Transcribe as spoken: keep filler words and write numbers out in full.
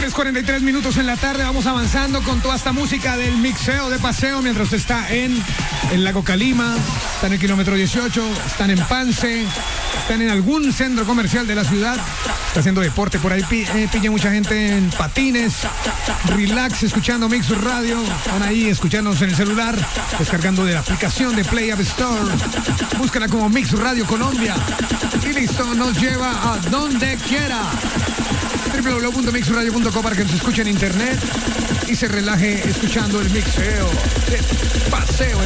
tres cuarenta y tres minutos en la tarde, vamos avanzando con toda esta música del mixeo de paseo mientras usted está en el lago Calima, está en el kilómetro dieciocho, están en Pance, están en algún centro comercial de la ciudad, está haciendo deporte por ahí, eh, pilla mucha gente en patines, relax, escuchando Mix Radio, están ahí escuchándonos en el celular, descargando de la aplicación de Play App Store, búscala como Mix Radio Colombia y listo, nos lleva a donde quiera. doble u doble u doble u punto mix radio punto com para que nos escuche en internet y se relaje escuchando el mixeo de paseo